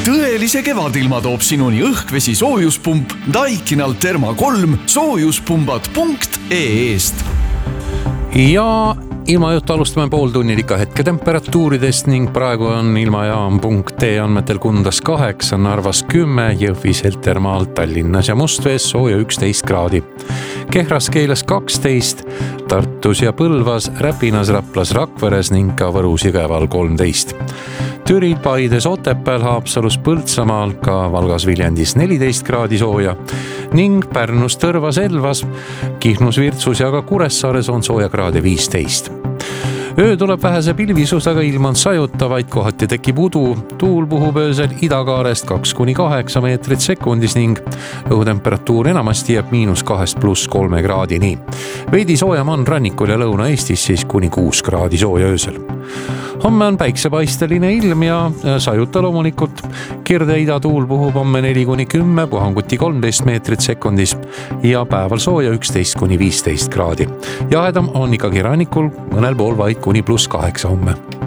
Tõelise kevadilma toob sinuni õhkvesi soojuspump Daikinal Therma 3 soojuspumbad.ee-st. Ja ilmajuttu alustame pooltunnilika hetketemperatuuridest ning praegu on ilmajaam.ee andmetel Kundas 8, Narvas 10, Jõhvis, Heltermaal, Tallinnas ja Mustvees sooja 11 kraadi. Kehras Keilas 12, Tartus ja Põlvas, Räpinas, Raplas, Rakveres ning ka Võrus Jõgeval 13. Türil, Paides, Otepääl, Haapsalus, Põltsamaal, ka Valgas, Viljandis 14 kraadi sooja ning Pärnus, Tõrvas, Elvas, Kihnus, Virtsus ja ka Kuressaares on sooja kraade 15. Öö tuleb vähese pilvisusega, ilm on sajutavaid, kohati tekib udu, tuul puhub öösel idakaarest 2–8 meetrit sekundis ning õhutemperatuur enamasti jääb -2 + 3 kraadini. Veidi soojam on rannikul ja Lõuna-Eestis siis kuni 6 kraadi sooja öösel. Homme on päiksepaisteline ilm ja sajuta loomulikult. Kirde idatuul puhub homme 4–10, puhanguti 13 meetrit sekundis ja päeval sooja 11–15 kraadi. Jahedam on ikkagi rannikul, mõnel pool vaid kuni +8 homme.